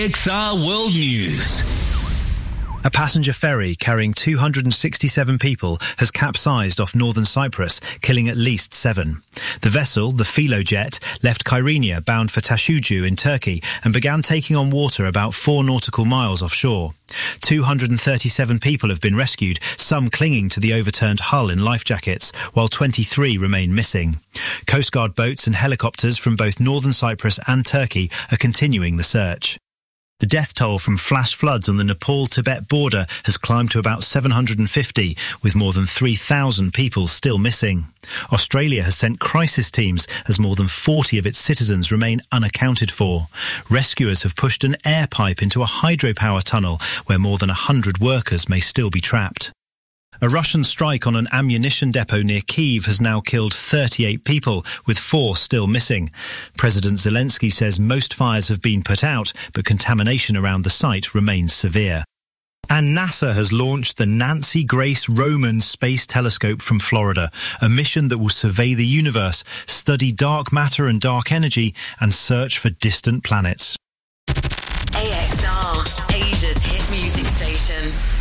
XR World News. A passenger ferry carrying 267 people has capsized off northern Cyprus, killing at least 7. The vessel, the Philojet, left Kyrenia bound for Taşucu in Turkey and began taking on water about 4 nautical miles offshore. 237 people have been rescued, some clinging to the overturned hull in life jackets, while 23 remain missing. Coast Guard boats and helicopters from both northern Cyprus and Turkey are continuing the search. The death toll from flash floods on the Nepal-Tibet border has climbed to about 750, with more than 3,000 people still missing. Australia has sent crisis teams as more than 40 of its citizens remain unaccounted for. Rescuers have pushed an air pipe into a hydropower tunnel where more than 100 workers may still be trapped. A Russian strike on an ammunition depot near Kyiv has now killed 38 people, with 4 still missing. President Zelensky says most fires have been put out, but contamination around the site remains severe. And NASA has launched the Nancy Grace Roman Space Telescope from Florida, a mission that will survey the universe, study dark matter and dark energy, and search for distant planets. AXR, Asia's hit music station.